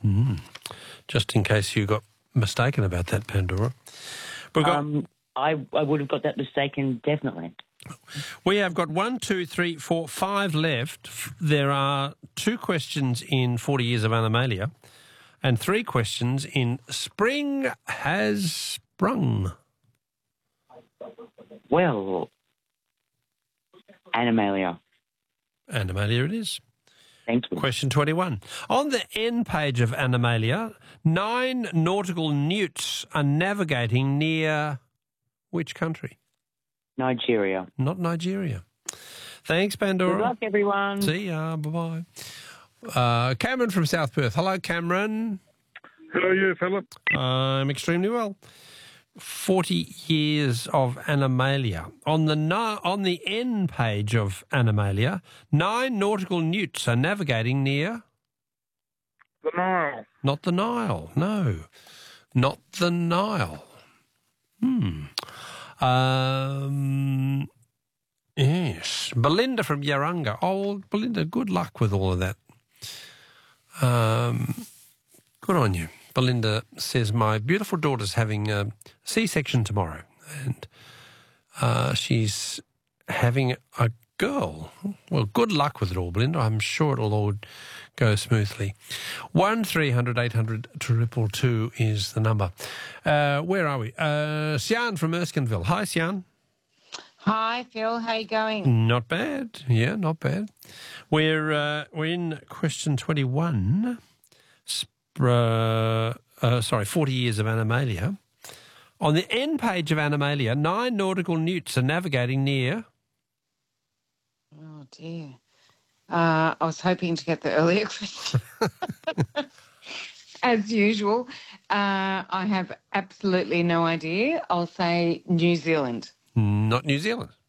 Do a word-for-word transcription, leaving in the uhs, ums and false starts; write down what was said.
Mm. Just in case you got mistaken about that, Pandora. We've got, Um, I, I would have got that mistaken, definitely. we have got one, two, three, four, five left. There are two questions in forty Years of Animalia and three questions in Spring Has Sprung. Well, Animalia. Animalia it is. Thank you. Question twenty-one. On the end page of Animalia, nine nautical newts are navigating near which country? Nigeria. Not Nigeria. Thanks, Pandora. Good luck, everyone. See ya. Bye-bye. Uh, Cameron from South Perth. Hello, Cameron. How are you, Philip? I'm extremely well. forty Years of Animalia. On the ni- on the end page of Animalia, nine nautical newts are navigating near... The Nile. Not the Nile, no. Not the Nile. Hmm. Um, yes. Belinda from Yarrunga. Oh, Belinda, good luck with all of that. Um, good on you. Belinda says, my beautiful daughter's having a C-section tomorrow and uh, she's having a girl. Well, good luck with it all, Belinda. I'm sure it'll all go smoothly. one three hundred eight hundred two two two is the number. Uh, where are we? Uh, Sian from Erskineville. Hi, Sian. Hi, Phil. How you going? Not bad. Yeah, not bad. We're, uh, we're in question twenty-one. Uh, uh, sorry, forty Years of Animalia. On the end page of Animalia, nine nautical newts are navigating near... Oh, dear. Uh, I was hoping to get the earlier question. As usual, uh, I have absolutely no idea. I'll say New Zealand. Not New Zealand.